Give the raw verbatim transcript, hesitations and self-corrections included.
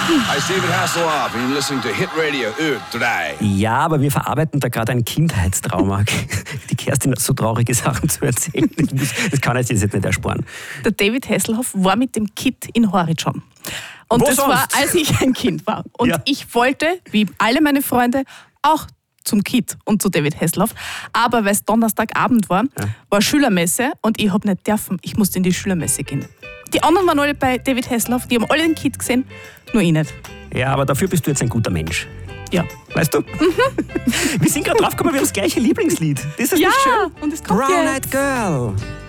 Hi, David Hasselhoff, and you're listening to Hit Radio Ö drei. Ja, aber wir verarbeiten da gerade ein Kindheitstrauma. Die Kerstin hat so traurige Sachen zu erzählen. Das kann ich jetzt nicht ersparen. Der David Hasselhoff war mit dem Kid in Horizon. Und Wo das sonst? war, als ich ein Kind war. Und Ja. ich wollte, wie alle meine Freunde, auch zum Kid und zu David Hasselhoff. Aber weil es Donnerstagabend war, Ja. war Schülermesse und ich habe nicht dürfen. Ich musste in die Schülermesse gehen. Die anderen waren alle bei David Hasselhoff, die haben alle den Kid gesehen, nur ich nicht. Ja, aber dafür bist du jetzt ein guter Mensch. Ja. Weißt du? Mhm. Wir sind gerade draufgekommen, wir haben das gleiche Lieblingslied. Das ist Ja, nicht schön. und es kommt Brown jetzt. Eyed Girl.